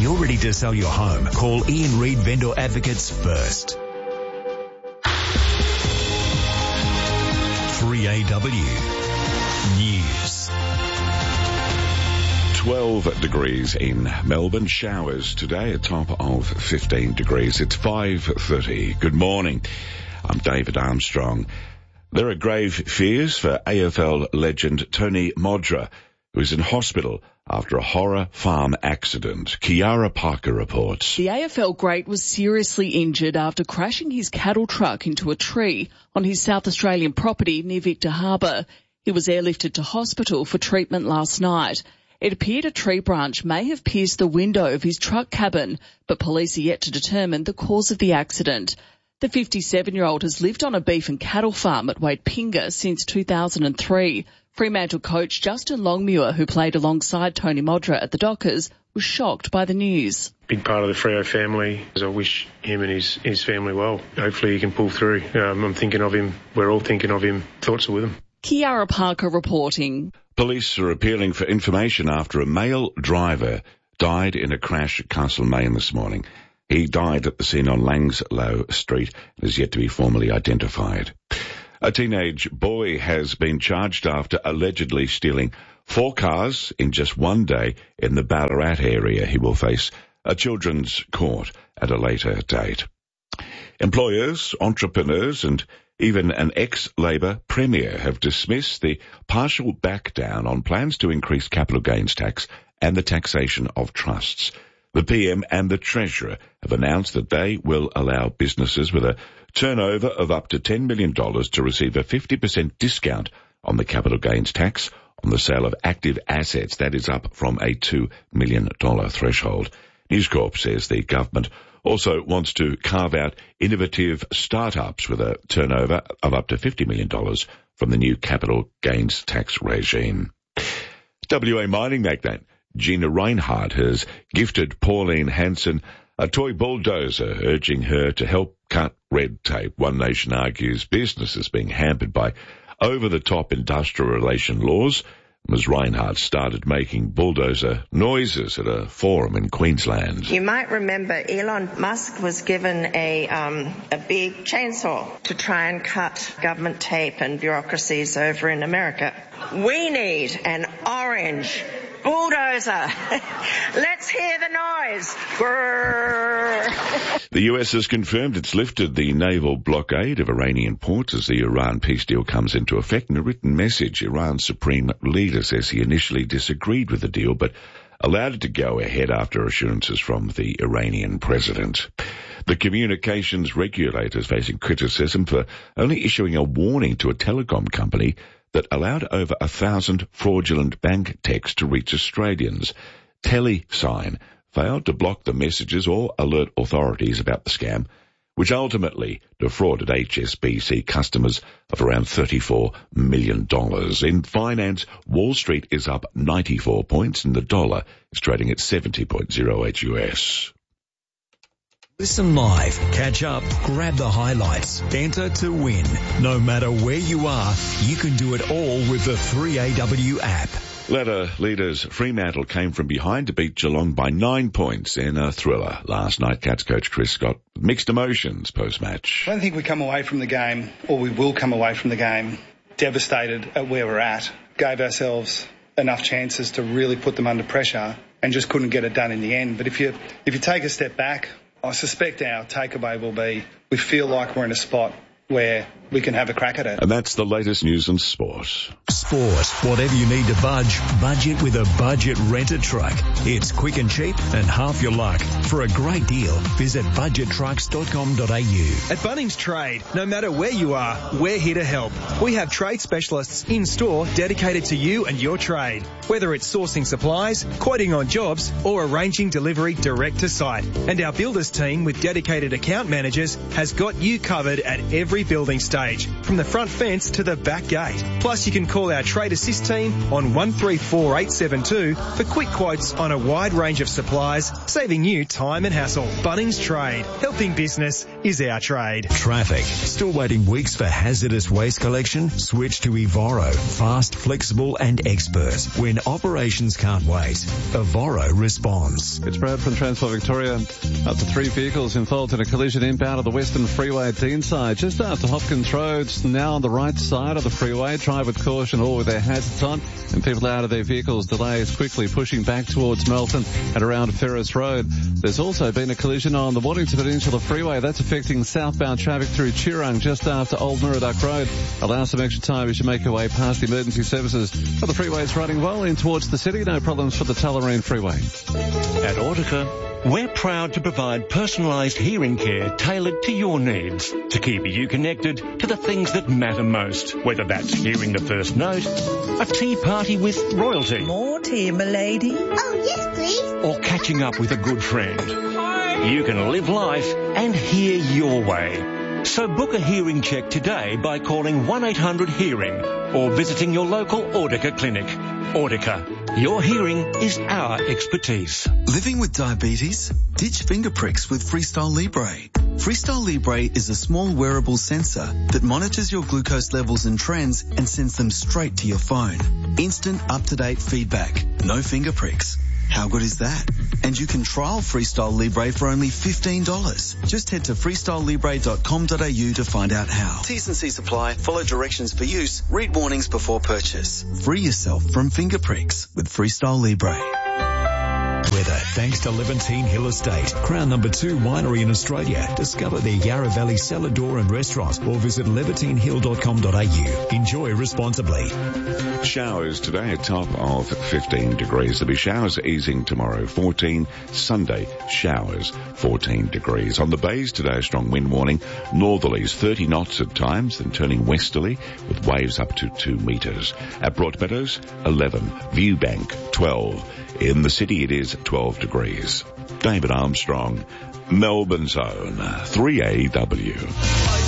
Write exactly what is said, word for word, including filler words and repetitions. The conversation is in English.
you're ready to sell your home, call Ian Reid Vendor Advocates first. three A W News. twelve degrees in Melbourne. Showers today, a top of fifteen degrees. It's five thirty. Good morning. I'm David Armstrong. There are grave fears for A F L legend Tony Modra, who is in hospital after a horror farm accident. Kiara Parker reports. The A F L great was seriously injured after crashing his cattle truck into a tree on his South Australian property near Victor Harbour. He was airlifted to hospital for treatment last night. It appeared a tree branch may have pierced the window of his truck cabin, but police are yet to determine the cause of the accident. The fifty-seven-year-old has lived on a beef and cattle farm at Waitpinga since two thousand three. Fremantle coach Justin Longmuir, who played alongside Tony Modra at the Dockers, was shocked by the news. Big part of the Freo family. I wish him and his, his family well. Hopefully he can pull through. Um, I'm thinking of him. We're all thinking of him. Thoughts are with him. Kiara Parker reporting. Police are appealing for information after a male driver died in a crash at Castlemaine this morning. He died at the scene on Langslow Street and is yet to be formally identified. A teenage boy has been charged after allegedly stealing four cars in just one day in the Ballarat area. He will face a children's court at a later date. Employers, entrepreneurs and even an ex-Labor Premier have dismissed the partial back-down on plans to increase capital gains tax and the taxation of trusts. The P M and the Treasurer have announced that they will allow businesses with a turnover of up to ten million dollars to receive a fifty percent discount on the capital gains tax on the sale of active assets. That is up from a two million dollars threshold. News Corp says the government also wants to carve out innovative startups with a turnover of up to fifty million dollars from the new capital gains tax regime. W A mining magnate Gina Rinehart has gifted Pauline Hanson a toy bulldozer, urging her to help cut red tape. One Nation argues business is being hampered by over-the-top industrial relation laws. Miz Rinehart started making bulldozer noises at a forum in Queensland. You might remember Elon Musk was given a um, a big chainsaw to try and cut government tape and bureaucracies over in America. We need an orange bulldozer. Let's hear the noise. Grrr. The U S has confirmed it's lifted the naval blockade of Iranian ports as the Iran peace deal comes into effect. In a written message, Iran's supreme leader says he initially disagreed with the deal, but allowed it to go ahead after assurances from the Iranian president. The communications regulator is facing criticism for only issuing a warning to a telecom company that allowed over a thousand fraudulent bank texts to reach Australians. Telesign failed to block the messages or alert authorities about the scam, which ultimately defrauded H S B C customers of around thirty-four million dollars. In finance, Wall Street is up ninety-four points and the dollar is trading at seventy point oh eight U S. Listen live, catch up, grab the highlights, enter to win. No matter where you are, you can do it all with the three A W app. Letter leaders Fremantle came from behind to beat Geelong by nine points in a thriller last night. Cats coach Chris Scott, mixed emotions post-match. I don't think we come away from the game, or we will come away from the game, devastated at where we're at. Gave ourselves enough chances to really put them under pressure and just couldn't get it done in the end. But if you if you take a step back, I suspect our takeaway will be we feel like we're in a spot where we can have a crack at it. And that's the latest news in sport. Sport. Whatever you need to budge, budget with a budget renter truck. It's quick and cheap and half your luck. For a great deal, visit budget trucks dot com dot a u. At Bunnings Trade, no matter where you are, we're here to help. We have trade specialists in store dedicated to you and your trade. Whether it's sourcing supplies, quoting on jobs, or arranging delivery direct to site. And our builders team with dedicated account managers has got you covered at every building stage. page, from the front fence to the back gate. Plus, you can call our Trade Assist team on one three four eight seven two for quick quotes on a wide range of supplies, saving you time and hassle. Bunnings Trade. Helping business is our trade. Traffic. Still waiting weeks for hazardous waste collection? Switch to Evoro. Fast, flexible and expert. When operations can't wait, Evoro responds. It's Brad from Transport Victoria. Up to three vehicles involved in a collision inbound of the Western Freeway at Deanside, just after Hopkins Road. Now on the right side of the freeway. Drive with caution or with their hazards on. And people out of their vehicles. Delays quickly pushing back towards Melton and around Ferris Road. There's also been a collision on the Waddington Peninsula Freeway. That's affecting southbound traffic through Chirang just after Old Murdoch Road. Allow some extra time as you make your way past the emergency services. But the freeway is running well in towards the city. No problems for the Tullamarine Freeway. At Audica, we're proud to provide personalised hearing care tailored to your needs to keep you connected to the things that matter most, whether that's hearing the first note, a tea party with royalty. More tea, milady. Oh, yes, please. Or catching up with a good friend. Hi. You can live life and hear your way. So book a hearing check today by calling one eight hundred hearing or visiting your local Audica clinic. Audica, your hearing is our expertise. Living with diabetes? Ditch finger pricks with Freestyle Libre. Freestyle Libre is a small wearable sensor that monitors your glucose levels and trends and sends them straight to your phone. Instant, up-to-date feedback. No finger pricks. How good is that? And you can trial Freestyle Libre for only fifteen dollars. Just head to freestyle libre dot com dot a u to find out how. T's and C's apply. Follow directions for use. Read warnings before purchase. Free yourself from finger pricks with Freestyle Libre. Weather thanks to Levantine Hill Estate, Crown number two winery in Australia. Discover their Yarra Valley cellar door and restaurant or visit levantine hill dot com dot a u. Enjoy responsibly. Showers today, a top of fifteen degrees. There'll be showers easing tomorrow, fourteen. Sunday, showers, fourteen degrees. On the bays today, a strong wind warning. Northerlies, thirty knots at times, then turning westerly with waves up to two metres. At Broadmeadows, eleven. Viewbank, twelve. In the city, it is twelve degrees. David Armstrong, Melbourne Zone, three A W.